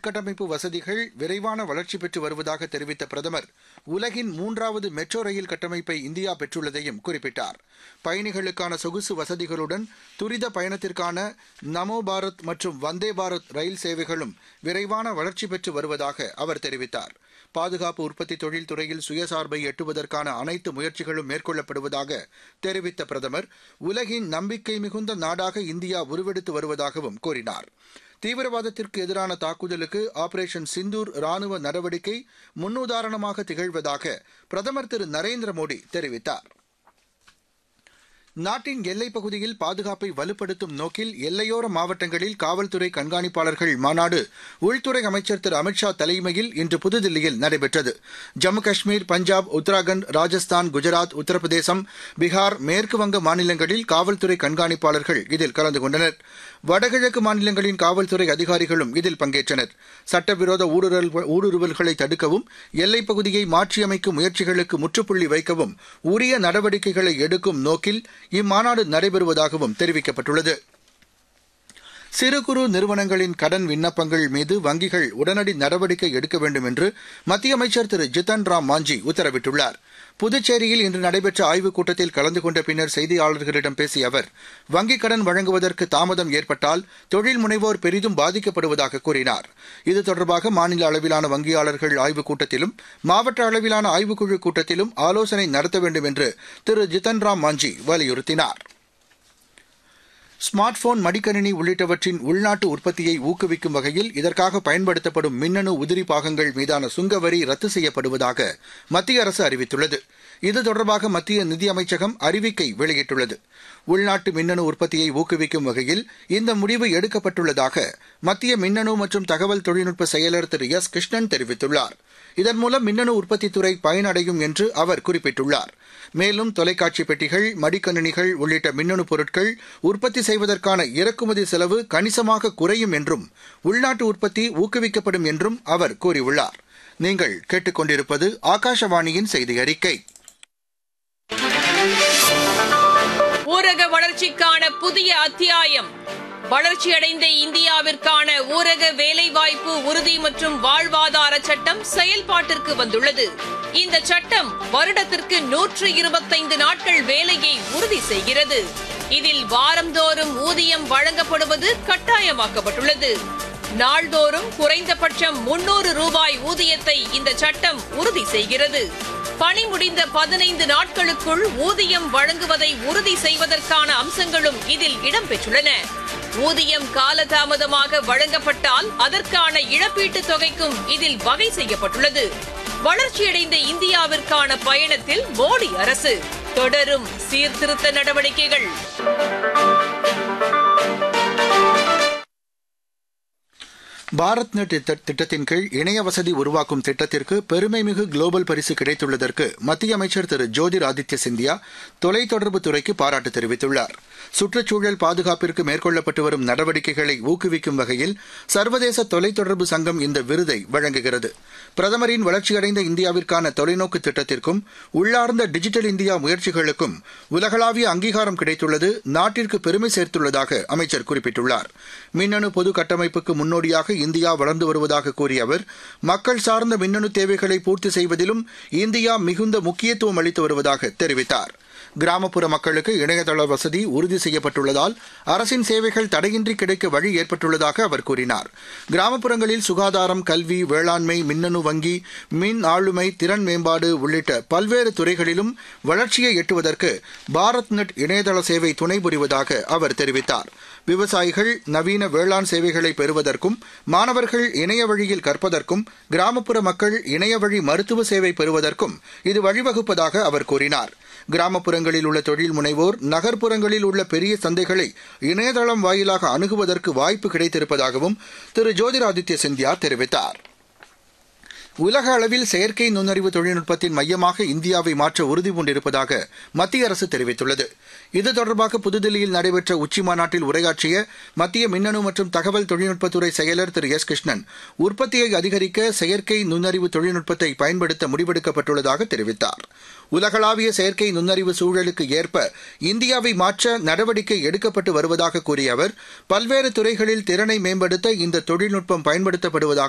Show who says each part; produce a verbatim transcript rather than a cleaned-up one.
Speaker 1: உட்கட்டமைப்பு வசதிகள் விரைவான வளர்ச்சி பெற்று வருவதாக தெரிவித்த பிரதமர் உலகின் மூன்றாவது மெட்ரோ ரயில் கட்டமைப்பை இந்தியா பெற்றுள்ளதையும் குறிப்பிட்டார். பயணிகளுக்கான சொகுசு வசதிகளுடன் துரித பயணத்திற்கான நமோ பாரத் மற்றும் வந்தே பாரத் ரயில் சேவைகளும் விரைவான வளர்ச்சி பெற்று வருவதாக அவர் தெரிவித்தார். பாதுகாப்பு உற்பத்தி தொழில் துறையில் சுயசார்பை எட்டுவதற்கான அனைத்து முயற்சிகளும் மேற்கொள்ளப்படுவதாக தெரிவித்த பிரதமர் உலகின் நம்பிக்கை மிகுந்த நாடாக இந்தியா உருவெடுத்து வருவதாகவும் கூறினார். தீவிரவாதத்திற்கு எதிரான தாக்குதலுக்கு ஆபரேஷன் சிந்தூர் ராணுவ நடவடிக்கை முன்னுதாரணமாக திகழ்வதாக பிரதமர் திரு நரேந்திர மோடி தெரிவித்தார். நாட்டின் எல்லைப் பகுதியில் பாதுகாப்பை வலுப்படுத்தும் நோக்கில் எல்லையோர மாவட்டங்களில் காவல்துறை கண்காணிப்பாளர்கள் மாநாடு உள்துறை அமைச்சர் திரு அமித் ஷா தலைமையில் இன்று புதுதில்லியில் நடைபெற்றது. ஜம்மு காஷ்மீர், பஞ்சாப், உத்தராகண்ட், ராஜஸ்தான், குஜராத், உத்தரப்பிரதேசம், பீகார், மேற்குவங்க மாநிலங்களில் காவல்துறை கண்காணிப்பாளர்கள் இதில் கலந்து கொண்டனர். வடகிழக்கு மாநிலங்களின் காவல்துறை அதிகாரிகளும் இதில் பங்கேற்றனர். சட்டவிரோத ஊடுருவல்களை தடுக்கவும் எல்லைப் பகுதியை மாற்றியமைக்கும் முயற்சிகளுக்கு முற்றுப்புள்ளி வைக்கவும் உரிய நடவடிக்கைகளை எடுக்கும் நோக்கில் இம்மாநாடு நடைபெறுவதாகவும் தெரிவிக்கப்பட்டுள்ளது. சிறு குறு நிறுவனங்களின் கடன் விண்ணப்பங்கள் மீது வங்கிகள் உடனடி நடவடிக்கை எடுக்க வேண்டும் என்று மத்திய அமைச்சர் திரு ஜித்தன் ராம் மாஞ்சி உத்தரவிட்டுள்ளார். புதுச்சேரியில் இன்று நடைபெற்ற ஆய்வுக் கூட்டத்தில் கலந்து கொண்ட பின்னர் செய்தியாளர்களிடம் பேசிய அவர், வங்கிக் கடன் வழங்குவதற்கு தாமதம் ஏற்பட்டால் தொழில் முனைவோர் பெரிதும் பாதிக்கப்படுவதாக கூறினார். இது தொடர்பாக மாநில அளவிலான வங்கியாளர்கள் ஆய்வுக் கூட்டத்திலும் மாவட்ட அளவிலான ஆய்வுக்குழு கூட்டத்திலும் ஆலோசனை நடத்த வேண்டும் என்று திரு ஜித்தன் ராம் மாஞ்சி வலியுறுத்தினார். ஸ்மார்ட் போன், மடிக்கணினி உள்ளிட்டவற்றின் உள்நாட்டு உற்பத்தியை ஊக்குவிக்கும் வகையில் இதற்காக பயன்படுத்தப்படும் மின்னணு உதிரி பாகங்கள் மீதான சுங்க வரி ரத்து செய்யப்படுவதாக மத்திய அரசு அறிவித்துள்ளது. இது தொடர்பாக மத்திய நிதியமைச்சகம் அறிவிக்கை வெளியிட்டுள்ளது. உள்நாட்டு மின்னணு உற்பத்தியை ஊக்குவிக்கும் வகையில் இந்த முடிவு எடுக்கப்பட்டுள்ளதாக மத்திய மின்னணு மற்றும் தகவல் தொழில்நுட்ப செயலர் திரு எஸ் கிருஷ்ணன் தெரிவித்துள்ளார். இதன் மூலம் மின்னணு உற்பத்தித்துறை பயனடையும் என்று அவர் குறிப்பிட்டுள்ளார். மேலும் தொலைக்காட்சி பெட்டிகள், மடிக்கணினிகள் உள்ளிட்ட மின்னணு பொருட்கள் உற்பத்தி செய்வதற்கான இறக்குமதி செலவு கணிசமாக குறையும் என்றும் உள்நாட்டு உற்பத்தி ஊக்குவிக்கப்படும் என்றும் அவர் கூறியுள்ளார். நீங்கள் கேட்டுக்கொண்டிருப்பது ஆகாஷவாணியின் செய்தி அறிக்கை.
Speaker 2: ஊரக வளர்ச்சிக்கான புதிய அத்தியாயம். வளர்ச்சியடைந்த இந்தியாவிற்கான ஊரக வேலைவாய்ப்பு உறுதி மற்றும் வாழ்வாதார சட்டம் செயல்பாட்டிற்கு வந்துள்ளது. இந்த சட்டம் வருடத்திற்கு நூற்று இருபத்தைந்து நாட்கள் வேலையை உறுதி செய்கிறது. இதில் வாரந்தோறும் ஊதியம் வழங்கப்படுவது கட்டாயமாக்கப்பட்டுள்ளது. நாள்தோறும் குறைந்தபட்சம் முன்னூறு ரூபாய் ஊதியத்தை இந்த சட்டம் உறுதி செய்கிறது. பணி முடிந்த பதினைந்து நாட்களுக்குள் ஊதியம் வழங்குவதை உறுதி செய்வதற்கான அம்சங்களும் இதில் இடம்பெற்றுள்ளன. ஊதியம் காலதாமதமாக வழங்கப்பட்டால் அதற்கான இழப்பீட்டுத் தொகைக்கும் இதில் வகை செய்யப்பட்டுள்ளது. வளர்ச்சியடைந்த இந்தியாவிற்கான பயணத்தில் மோடி அரசு தொடரும் சீர்திருத்த நடவடிக்கைகள்.
Speaker 1: பாரத் நெட் திட்டத்தின் கீழ் இணைய வசதி உருவாக்கும் திட்டத்திற்கு பெருமைமிகு குளோபல் பரிசு கிடைத்துள்ளதற்கு மத்திய அமைச்சர் திரு ஜோதிர் ஆதித்ய சிந்தியா தொலைத்தொடர்புத் துறைக்கு பாராட்டு தெரிவித்துள்ளார். சுற்றுச்சூழல் பாதுகாப்பிற்கு மேற்கொள்ளப்பட்டு வரும் நடவடிக்கைகளை ஊக்குவிக்கும் வகையில் சர்வதேச தொலைத்தொடர்பு சங்கம் இந்த விருதை வழங்குகிறது. பிரதமரின் வளர்ச்சியடைந்த இந்தியாவிற்கான தொலைநோக்கு திட்டத்திற்கும் உள்ளார்ந்த டிஜிட்டல் இந்தியா முயற்சிகளுக்கும் உலகளாவிய அங்கீகாரம் கிடைத்துள்ளது நாட்டிற்கு பெருமை சேர்த்துள்ளதாக அமைச்சர் குறிப்பிட்டுள்ளார். மின்னணு பொது கட்டமைப்புக்கு முன்னோடியாக இந்தியா வளர்ந்து வருவதாக கூறிய அவர், மக்கள் சார்ந்த மின்னணு தேவைகளை பூர்த்தி செய்வதிலும் இந்தியா மிகுந்த முக்கியத்துவம் அளித்து வருவதாக தெரிவித்தார். கிராமப்புற மக்களுக்கு இணையதள வசதி உறுதி செய்யப்பட்டுள்ளதால் அரசின் சேவைகள் தடையின்றி கிடைக்க வழி ஏற்பட்டுள்ளதாக அவர் கூறினார். கிராமப்புறங்களில் சுகாதாரம், கல்வி, வேளாண்மை, மின்னணு வங்கி, மின் ஆளுமை, திறன் மேம்பாடு உள்ளிட்ட பல்வேறு துறைகளிலும் வளர்ச்சியை எட்டுவதற்கு பாரத் நெட் இணையதள சேவை துணை புரிவதாக அவர் தெரிவித்தார். விவசாயிகள் நவீன வேளாண் சேவைகளை பெறுவதற்கும், மாணவர்கள் இணைய வழியில் கற்பதற்கும், கிராமப்புற மக்கள் இணைய வழி மருத்துவ சேவை பெறுவதற்கும் இது வழிவகுப்பதாக அவர் கூறினார். கிராமப்புறங்களில் உள்ள தொழில் முனைவோர் நகர்ப்புறங்களில் உள்ள பெரிய சந்தைகளை இணையதளம் வாயிலாக அணுகுவதற்கு வாய்ப்பு கிடைத்திருப்பதாகவும் திரு ஜோதிராதித்ய சிந்தியா தெரிவித்தார். உலக அளவில் செயற்கை நுண்ணறிவு தொழில்நுட்பத்தின் மையமாக இந்தியாவை மாற்ற உறுதிபூண்டிருப்பதாக மத்திய அரசு தெரிவித்துள்ளது. இது தொடர்பாக புதுதில்லியில் நடைபெற்ற உச்சி மாநாட்டில் உரையாற்றிய மத்திய மின்னணு மற்றும் தகவல் தொழில்நுட்பத்துறை செயலர் திரு எஸ் கிருஷ்ணன், உற்பத்தியை அதிகரிக்க செயற்கை நுண்ணறிவு தொழில்நுட்பத்தை பயன்படுத்த முடிவெடுக்கப்பட்டுள்ளதாக தெரிவித்தார். உலகளாவிய செயற்கை நுண்ணறிவு சூழலுக்கு ஏற்ப இந்தியாவை மாற்ற நடவடிக்கை எடுக்கப்பட்டு வருவதாக கூறிய அவர், பல்வேறு துறைகளில் திறனை மேம்படுத்த இந்த தொழில்நுட்பம் பயன்படுத்தப்படுவதாக